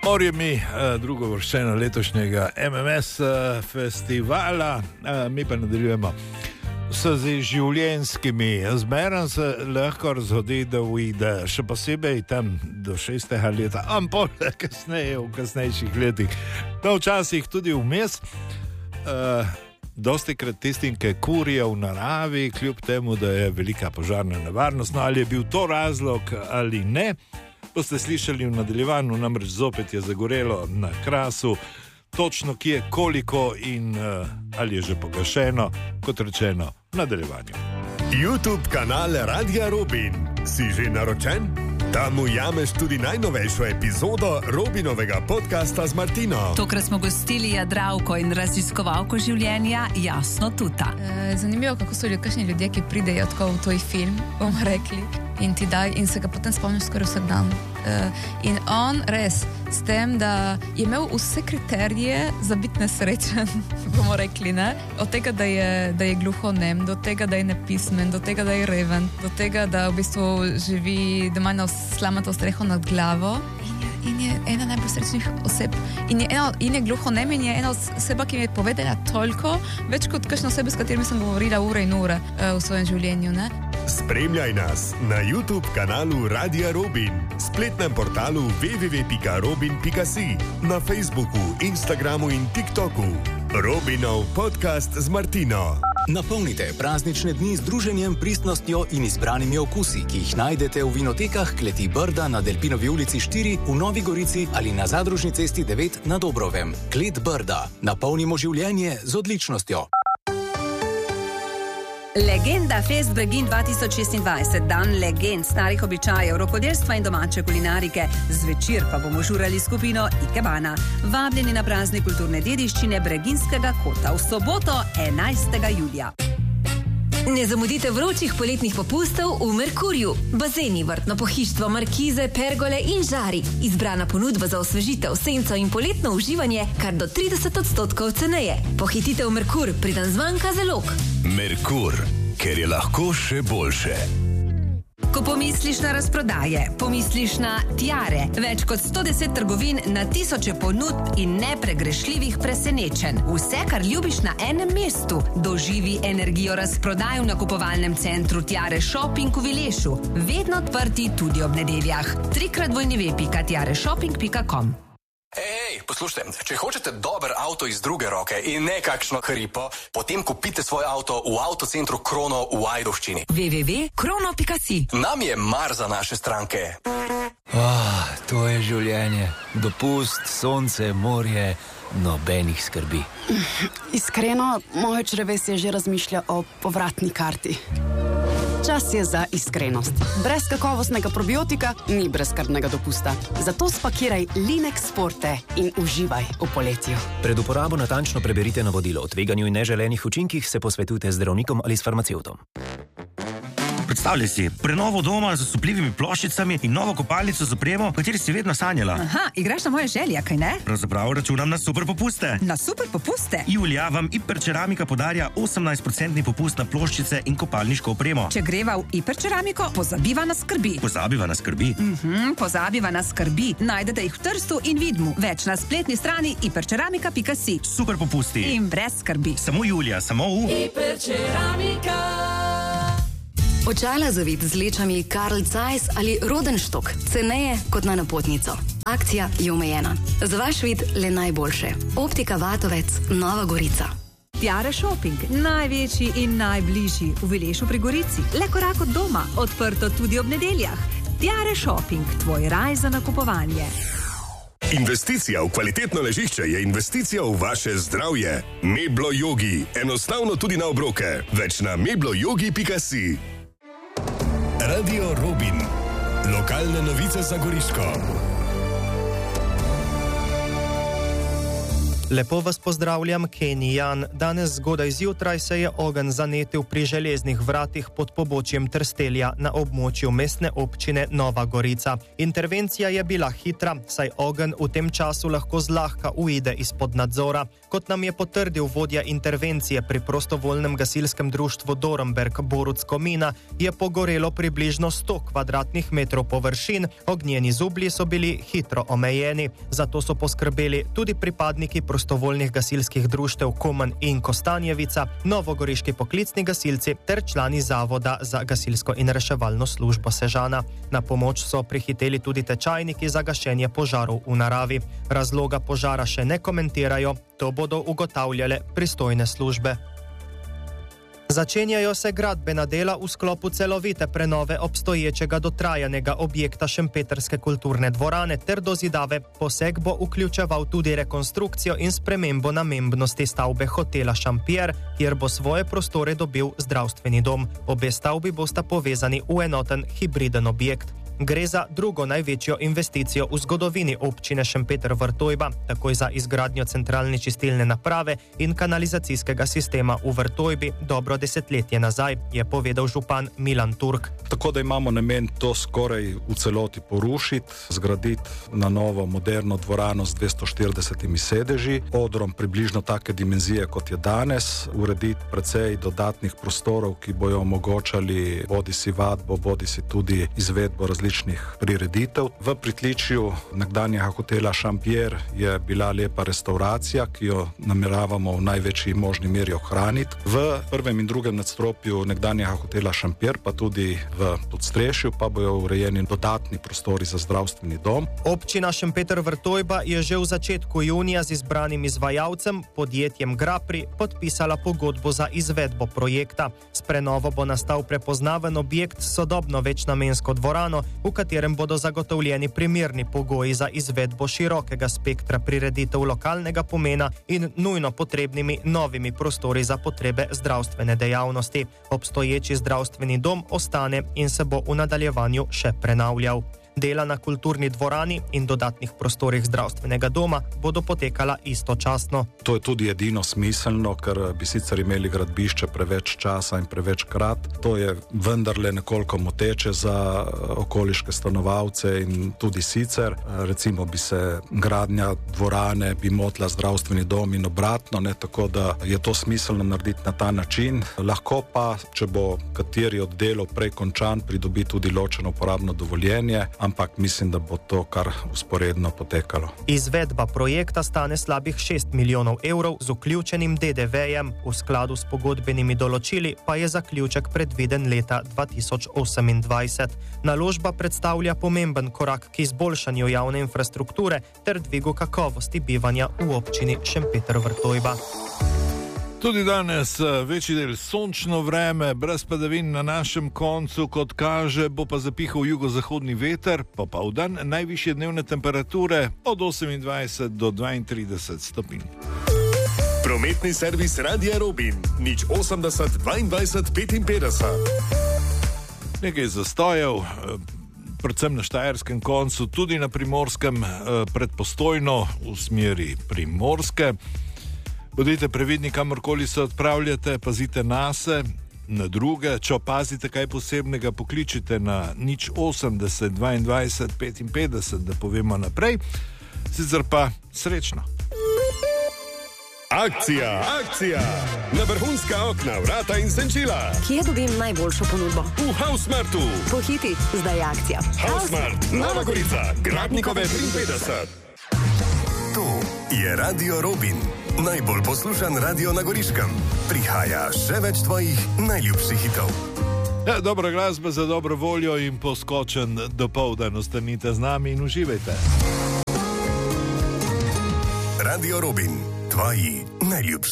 Morje mi, drugo vrščeno letošnjega MMS festivala, mi pa nadaljujemo s življenjskimi. Zmeraj se lahko razhodi, da uide, še posebej tam do 6. leta, ampak kasneje, v kasnejših letih. To včasih tudi vmes, dostikrat tistim, ki kurijo v naravi, kljub temu, da je velika požarna nevarnost. No, ali je bil to razlog ali ne, boste slišali v nadaljevanju, namreč zopet je zagorelo na Krasu, točno kje, koliko in ali je že pogašeno, kot rečeno, v nadaljevanju. YouTube kanal Radia Robin. Si že naročen? Tam ujameš tudi najnovejšo epizodo Robinovega podcasta z Martino. Tokrat smo gostili jadravko in raziskovalko življenja Jasno Tuta. Zanimivo, kako so kakšni ljudje, ki pridejo tako v tvoj film, bomo rekli, in ti daj, in se ga potem spomniš skoraj vsak dan. In on res, s tem, da je imel vse kriterije za biti nesrečen, bomo rekli, ne? Od tega, da je gluhonem, do tega, da je nepismen, do tega, da je reven, do tega, da v bistvu živi, da ima slamato streho nad glavo. In je ena najbolj srečnih oseb. In je gluhonem in je ena oseba, ki mi je povedala toliko, več kot kakšne osebe, s katerimi sem govorila ure in ure v svojem življenju, ne? Spremljaj nas na YouTube kanalu Radia Robin, spletnem portalu www.robin.si, na Facebooku, Instagramu in TikToku. Robinov podcast z Martino. Napolnite praznične dni z druženjem, pristnostjo in izbranimi okusi, ki jih najdete v vinotekah Kleti Brda na Delpinovi ulici 4 v Novi Gorici ali na Zadružni cesti 9 na Dobrovem. Klet Brda. Napolnimo življenje z odličnostjo. Legenda Fest Bregin 2026, dan legend, starih običajev, rokodelstva in domače kulinarike. Zvečer pa bomo žurali skupino Ikebana. Vabljeni na praznik kulturne dediščine Breginskega kota v soboto 11. julija. Ne zamudite vročih poletnih popustov v Merkurju. Bazeni, vrtno pohištvo, markize, pergole in žari. Izbrana ponudba za osvežitev, senco in poletno uživanje kar do 30% ceneje. Pohitite v Merkur, preden zmanjka zalog. Merkur, ker je lahko še boljše. Ko pomisliš na razprodaje, pomisliš na Tiare. Več kot 110 trgovin na tisoče ponudb in nepregrešljivih presenečenj. Vse, kar ljubiš na enem mestu. Doživi energijo razprodaj v nakupovalnem centru Tiare Shopping v Vilešu. Vedno odprti tudi ob nedeljah. www.tiareshopping.com. Ej, poslušajte, če hočete dober avto iz druge roke in ne kakšno hripo, potem kupite svoj avto v avtocentru Krono v Ajdovščini. www.krono.si. Nam je mar za naše stranke. To je življenje. Dopust, sonce, morje, nobenih skrbi. Iskreno, moje črevesje že razmišlja o povratni karti. Čas je za iskrenost. Brez kakovostnega probiotika ni brezskrbnega dopusta. Zato spakiraj Linex Forte in uživaj v poletju. Pred uporabo natančno preberite navodilo. O tveganju in neželenih učinkih se posvetujte z zdravnikom ali s farmacevtom. Predstavljaj si, prenovo doma z osupljivimi ploščicami in novo kopalnico z opremo, o kateri si vedno sanjala. Aha, igraš na moje želje, kaj ne? Pravzaprav računam na super popuste. Na super popuste? Julija vam Hiperceramika podarja 18% popust na ploščice in kopalniško opremo. Če greva v Hiperceramiko, pozabiva na skrbi. Pozabiva na skrbi? Pozabiva na skrbi. Najdete jih v Trstu in Vidmu. Več na spletni strani hiperceramika.si. Super popusti. In brez skrbi. Samo Julija, samo v Hiperceramika. Očala za vid z lečami Carl Zeiss ali Rodenstock, ceneje kot na napotnico. Akcija je omejena. Za vaš vid le najboljše. Optika Vatovec, Nova Gorica. Tiare Shopping, največji in najbližji v Vilešu pri Gorici. Le korak od doma, odprto tudi ob nedeljah. Tiare Shopping, tvoj raj za nakupovanje. Investicija v kvalitetno ležišče je investicija v vaše zdravje. Meblo Yogi, enostavno tudi na obroke. Več na mebloyogi.si. Radio Robin. Lokalne novice za Goriško. Lepo vas pozdravljam, Kenny Jan. Danes zgodaj zjutraj se je ogenj zanetil pri železnih vratih pod pobočjem Trstelja na območju mestne občine Nova Gorica. Intervencija je bila hitra, saj ogenj v tem času lahko zlahka uide izpod nadzora. Kot nam je potrdil vodja intervencije pri prostovoljnem gasilskem društvu Dornberg Boruc Komina, je pogorelo približno 100 kvadratnih metrov površin, ognjeni zublji so bili hitro omejeni, zato so poskrbeli tudi pripadniki prostovoljnih gasilskih društev Komen in Kostanjevica, novogoriški poklicni gasilci ter člani Zavoda za gasilsko in reševalno službo Sežana. Na pomoč so prihiteli tudi tečajniki za gašenje požarov v naravi. Razloga požara še ne komentirajo, to bodo ugotavljale pristojne službe. Začenjajo se gradbena dela v sklopu celovite prenove obstoječega dotrajanega objekta Šempetrske kulturne dvorane ter dozidave. Poseg bo vključeval tudi rekonstrukcijo in spremembo namembnosti stavbe hotela Šampier, kjer bo svoje prostore dobil zdravstveni dom. Obe stavbi bosta povezani v enoten hibriden objekt. Gre za drugo največjo investicijo v zgodovini občine Šempeter-Vrtojba, takoj za izgradnjo centralne čistilne naprave in kanalizacijskega sistema v Vrtojbi dobro desetletje nazaj, je povedal župan Milan Turk. Tako da imamo namen to skoraj v celoti porušiti, zgraditi na novo moderno dvorano z 240 sedeži, odrom približno take dimenzije kot je danes, urediti precej dodatnih prostorov, ki bojo omogočali bodisi vadbo, bodisi tudi izvedbo različnih prireditev. V pritličju nekdanjega hotela Šampier je bila lepa restauracija, ki jo nameravamo v največji možni meri ohraniti. V prvem in drugem nadstropju nekdanjega hotela Šampier, pa tudi v podstrešju, pa bojo urejeni dodatni prostori za zdravstveni dom. Občina Šempeter-Vrtojba je že v začetku junija z izbranim izvajalcem, podjetjem Grapri, podpisala pogodbo za izvedbo projekta. S prenovo bo nastal prepoznaven objekt s sodobno večnamensko dvorano, v katerem bodo zagotovljeni primerni pogoji za izvedbo širokega spektra prireditev lokalnega pomena in nujno potrebnimi novimi prostori za potrebe zdravstvene dejavnosti. Obstoječi zdravstveni dom ostane in se bo v nadaljevanju še prenavljal. Dela na kulturni dvorani in dodatnih prostorih zdravstvenega doma bodo potekala istočasno. To je tudi edino smiselno, ker bi sicer imeli gradbišče preveč časa in preveč krat. To je vendarle nekoliko moteče za okoliške stanovalce in tudi sicer. Recimo bi se gradnja dvorane bi motila zdravstveni dom in obratno, ne, tako da je to smiselno narediti na ta način. Lahko pa, če bo kateri od delov prej končan, pridobi tudi ločeno uporabno dovoljenje, ampak mislim, da bo to kar usporedno potekalo. Izvedba projekta stane slabih 6 milijonov evrov z vključenim DDV-jem, v skladu s pogodbenimi določili pa je zaključek predviden leta 2028. Naložba predstavlja pomemben korak k izboljšanju javne infrastrukture ter dvigu kakovosti bivanja v občini Šempeter-Vrtojba. Tudi danes večji del sončno vreme, brez padavin na našem koncu, kot kaže, bo pa zapihal jugozahodni veter, popoldan najvišje dnevne temperature od 28 do 32 stopinj. Prometni servis Radia Robin, 080 22 55. Nekaj zastojev, predvsem na štajerskem koncu, tudi na primorskem, pred Postojno v smeri Primorske. Bodite previdni, kamorkoli se odpravljate, pazite nase, na druge. Če opazite kaj posebnega, pokličite na 080 22 55, da povemo naprej. Sicer pa srečno. Akcija! Na vrhunska okna, vrata in senčila. Kje dobim najboljšo ponudbo? V Housemartu. Pohiti, zdaj je akcija. Housemart, Nova Gorica, Grabnikove 53. To je Radio Robin. Najbolj poslušan radio na Goriškem. Prihaja še več tvojih najljubših hitov. Ja, dobra glasba za dobro voljo in poskočen dopoldan. Ostanite z nami in uživajte. Radio Robin, tvoji najljubši.